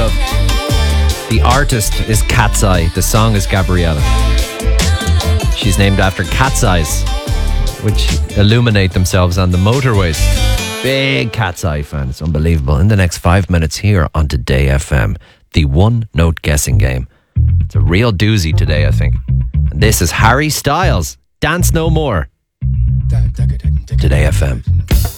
love. The artist is Cat's Eye. The song is Gabriella. She's named after cat's eyes, which illuminate themselves on the motorways. Big Cat's Eye fan. It's unbelievable. In the next 5 minutes here on Today FM, the one-note guessing game. It's a real doozy today, I think. And this is Harry Styles. Dance No More. Today FM.